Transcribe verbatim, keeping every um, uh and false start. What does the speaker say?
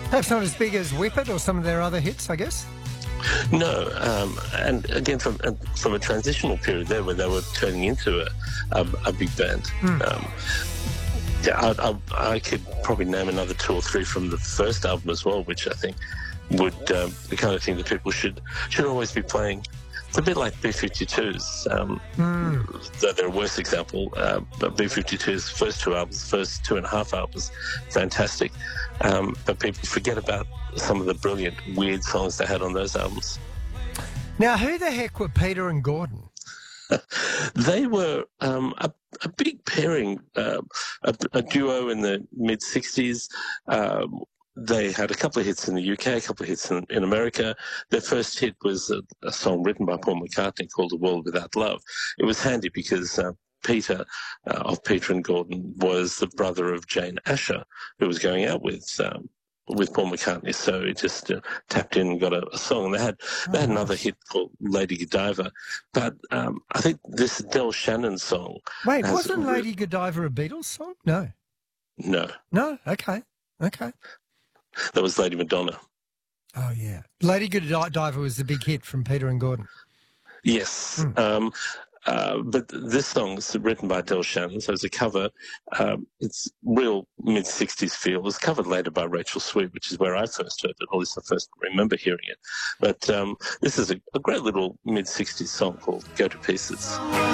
Perhaps not as big as Whip It or some of their other hits, I guess. No, um, and again, from uh, from a transitional period there where they were turning into a, a, a big band. Mm. Um, yeah, I, I, I could probably name another two or three from the first album as well, which I think would um, the kind of thing that people should should always be playing. It's a bit like B fifty-twos, um, mm. though they're a worse example. Uh, but B fifty-two's first two albums, first two and a half albums, fantastic. Um, but people forget about some of the brilliant, weird songs they had on those albums. Now, who the heck were Peter and Gordon? They were um, a, a big pairing, uh, a, a duo in the mid-sixties. Um, They had a couple of hits in the U K, a couple of hits in, in America. Their first hit was a, a song written by Paul McCartney called "A World Without Love." It was handy because uh, Peter, uh, of Peter and Gordon, was the brother of Jane Asher, who was going out with um, with Paul McCartney. So he just uh, tapped in and got a, a song. And they had Oh, they had another nice. hit called "Lady Godiva," but um, I think this Del Shannon song. Wait, has wasn't re- Lady Godiva a Beatles song? No. No, No? Okay. Okay. that was Lady Madonna. Oh, yeah. Lady Godiva was the big hit from Peter and Gordon. Yes. Mm. Um, uh, but this song's written by Del Shannon, so it's a cover. Um, it's real mid-sixties feel. It was covered later by Rachel Sweet, which is where I first heard it, or at least I first remember hearing it. But um, this is a, a great little mid-sixties song called Go to Pieces.